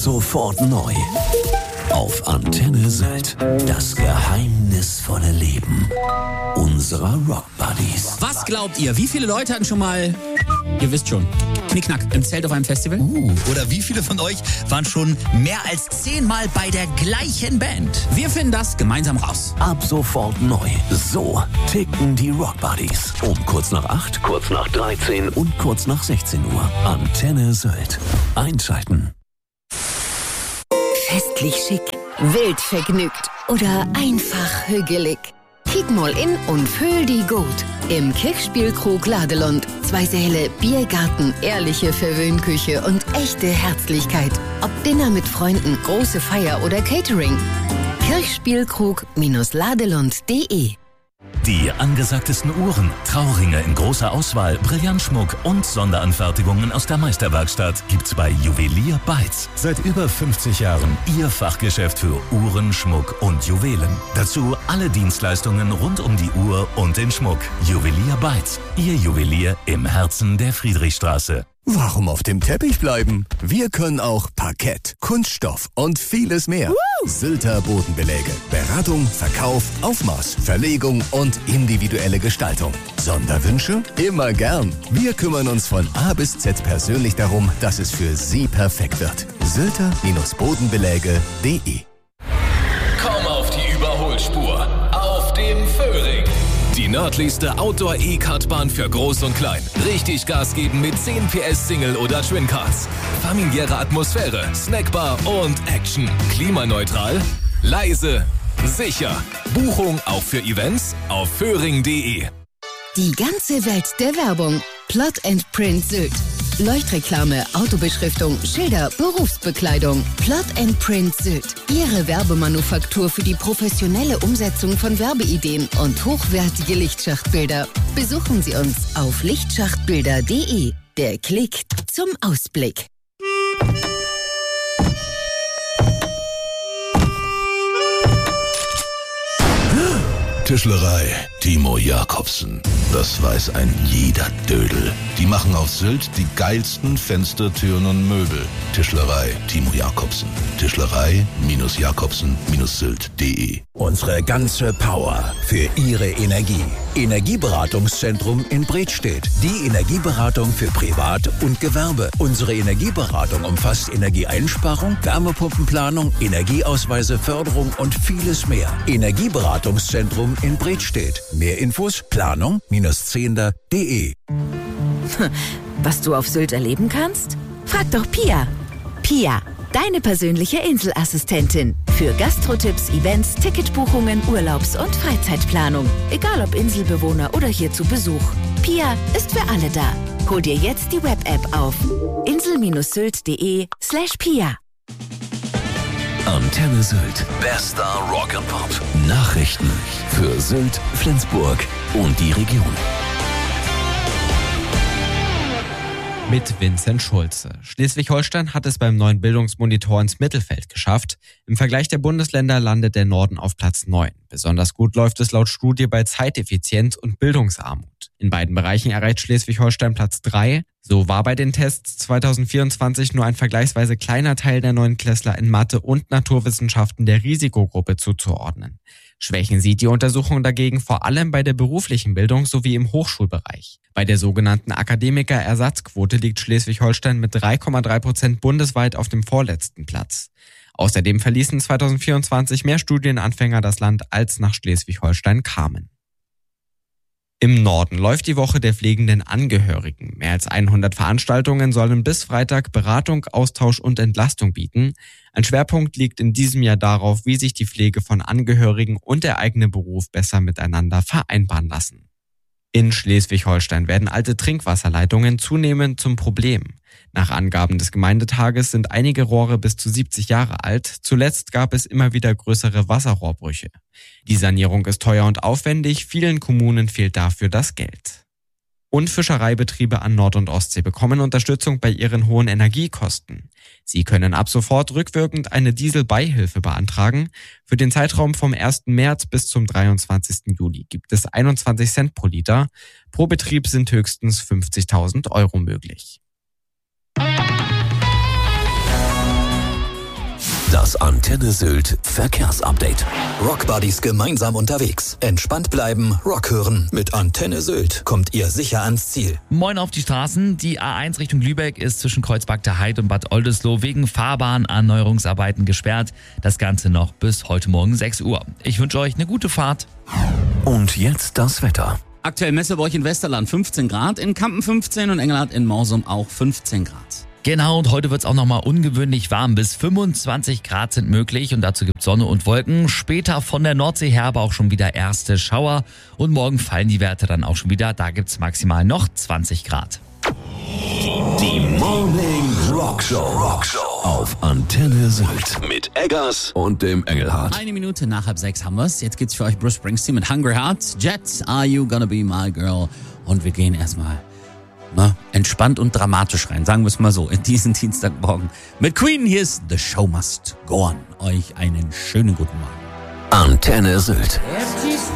sofort neu. Auf Antenne Sylt. Das geheimnisvolle Leben unserer Rock Buddies. Was glaubt ihr? Wie viele Leute hatten schon mal, ihr wisst schon, Knickknack im Zelt auf einem Festival? Oder wie viele von euch waren schon mehr als 10 Mal bei der gleichen Band? Wir finden das gemeinsam raus. Ab sofort neu. So ticken die Rock Buddies. Um kurz nach 8, kurz nach 13 und kurz nach 16 Uhr. Antenne Sylt. Einschalten. Festlich schick, wild vergnügt oder einfach hügelig. Kick mal in und fühl die gut. Im Kirchspielkrug Ladelund. 2 Säle, Biergarten, ehrliche Verwöhnküche und echte Herzlichkeit. Ob Dinner mit Freunden, große Feier oder Catering. Kirchspielkrug-ladelund.de. Die angesagtesten Uhren, Trauringe in großer Auswahl, Brillantschmuck und Sonderanfertigungen aus der Meisterwerkstatt gibt's bei Juwelier Beitz. Seit über 50 Jahren Ihr Fachgeschäft für Uhren, Schmuck und Juwelen. Dazu alle Dienstleistungen rund um die Uhr und den Schmuck. Juwelier Beitz, Ihr Juwelier im Herzen der Friedrichstraße. Warum auf dem Teppich bleiben? Wir können auch Parkett, Kunststoff und vieles mehr. Sylter Bodenbeläge. Beratung, Verkauf, Aufmaß, Verlegung und individuelle Gestaltung. Sonderwünsche? Immer gern. Wir kümmern uns von A bis Z persönlich darum, dass es für Sie perfekt wird. Sylter-Bodenbeläge.de. Komm auf die Überholspur. Auf dem Föhring. Die nördlichste Outdoor-E-Kartbahn für Groß und Klein. Richtig Gas geben mit 10 PS Single oder Twin Cars. Familiäre Atmosphäre, Snackbar und Action. Klimaneutral, leise, sicher. Buchung auch für Events auf föhring.de. Die ganze Welt der Werbung. Plot & Print Sylt. Leuchtreklame, Autobeschriftung, Schilder, Berufsbekleidung. Plot & Print Sylt. Ihre Werbemanufaktur für die professionelle Umsetzung von Werbeideen und hochwertige Lichtschachtbilder. Besuchen Sie uns auf lichtschachtbilder.de. Der Klick zum Ausblick. Tischlerei Timo Jacobsen. Das weiß ein jeder Dödel. Die machen auf Sylt die geilsten Fenster, Türen und Möbel. Tischlerei Timo Jacobsen. Tischlerei-Jacobsen-Sylt.de. Unsere ganze Power für Ihre Energie. Energieberatungszentrum in Bredstedt. Die Energieberatung für Privat und Gewerbe. Unsere Energieberatung umfasst Energieeinsparung, Wärmepumpenplanung, Energieausweise, Förderung und vieles mehr. Energieberatungszentrum in Bredstedt. Mehr Infos planung-10.de. Was du auf Sylt erleben kannst? Frag doch Pia. Pia, deine persönliche Inselassistentin. Für Gastrotipps, Events, Ticketbuchungen, Urlaubs- und Freizeitplanung. Egal ob Inselbewohner oder hier zu Besuch. Pia ist für alle da. Hol dir jetzt die Web-App auf insel-sylt.de/Pia. Antenne Sylt. Bester Rock and Pop. Nachrichten für Sylt, Flensburg und die Region. Mit Vincent Schulze. Schleswig-Holstein hat es beim neuen Bildungsmonitor ins Mittelfeld geschafft. Im Vergleich der Bundesländer landet der Norden auf Platz 9. Besonders gut läuft es laut Studie bei Zeiteffizienz und Bildungsarmut. In beiden Bereichen erreicht Schleswig-Holstein Platz 3. So war bei den Tests 2024 nur ein vergleichsweise kleiner Teil der Neunklässler in Mathe und Naturwissenschaften der Risikogruppe zuzuordnen. Schwächen sieht die Untersuchung dagegen vor allem bei der beruflichen Bildung sowie im Hochschulbereich. Bei der sogenannten Akademiker-Ersatzquote liegt Schleswig-Holstein mit 3,3% bundesweit auf dem vorletzten Platz. Außerdem verließen 2024 mehr Studienanfänger das Land, als nach Schleswig-Holstein kamen. Im Norden läuft die Woche der pflegenden Angehörigen. Mehr als 100 Veranstaltungen sollen bis Freitag Beratung, Austausch und Entlastung bieten. Ein Schwerpunkt liegt in diesem Jahr darauf, wie sich die Pflege von Angehörigen und der eigene Beruf besser miteinander vereinbaren lassen. In Schleswig-Holstein werden alte Trinkwasserleitungen zunehmend zum Problem. Nach Angaben des Gemeindetages sind einige Rohre bis zu 70 Jahre alt. Zuletzt gab es immer wieder größere Wasserrohrbrüche. Die Sanierung ist teuer und aufwendig. Vielen Kommunen fehlt dafür das Geld. Und Fischereibetriebe an Nord- und Ostsee bekommen Unterstützung bei ihren hohen Energiekosten. Sie können ab sofort rückwirkend eine Dieselbeihilfe beantragen. Für den Zeitraum vom 1. März bis zum 23. Juli gibt es 21 Cent pro Liter. Pro Betrieb sind höchstens 50.000 € möglich. Das Antenne Sylt Verkehrsupdate. Rockbuddies gemeinsam unterwegs. Entspannt bleiben, Rock hören. Mit Antenne Sylt kommt ihr sicher ans Ziel. Moin auf die Straßen. Die A1 Richtung Lübeck ist zwischen Kreuzberg der Heid und Bad Oldesloe wegen Fahrbahnerneuerungsarbeiten gesperrt. Das Ganze noch bis heute Morgen 6 Uhr. Ich wünsche euch eine gute Fahrt. Und jetzt das Wetter. Aktuell Messe bei euch in Westerland 15 Grad, in Kampen 15 und Engelhardt in Morsum auch 15 Grad. Genau, und heute wird es auch nochmal ungewöhnlich warm. Bis 25 Grad sind möglich und dazu gibt es Sonne und Wolken. Später von der Nordsee her aber auch schon wieder erste Schauer. Und morgen fallen die Werte dann auch schon wieder. Da gibt es maximal noch 20 Grad. Die Morning Rockshow auf Antenne Sylt mit Eggers und dem Engelhardt. 1 Minute nach 5:30 haben wir's. Jetzt geht's für euch Bruce Springsteen mit Hungry Heart. Jet, Are You Gonna Be My Girl? Und wir gehen erstmal entspannt und dramatisch rein, sagen wir es mal so, in diesen Dienstagmorgen. Mit Queen, hier ist The Show Must Go On. Euch einen schönen guten Morgen. Antenne Sylt.